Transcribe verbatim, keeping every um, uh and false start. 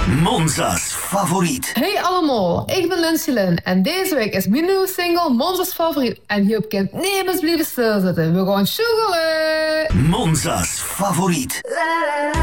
Monza's favoriet. Hey allemaal, ik ben Lindsay Lynn en deze week is mijn nieuwe single Monza's favoriet. En hierop kunt niemand blijven stilzitten. We gaan sugarlen. Monza's favoriet.